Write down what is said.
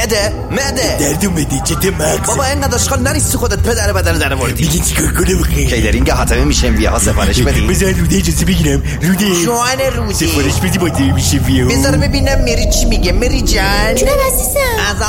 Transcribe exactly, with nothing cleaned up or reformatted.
معده معده درد اومده چته مغز بابا اینقدر اشغال نریستی خودت پدر بدن در آوردی. میگی چیکار کنم خیلی کیدرینگ حاتمی میشه ویها سفارش بدی. بذار روده اجازه بگیرم. روده جوان روده سفارش بدی با میشه ویها. بذار ببینم میری چی میگه. میری جان جونم عزیزم. از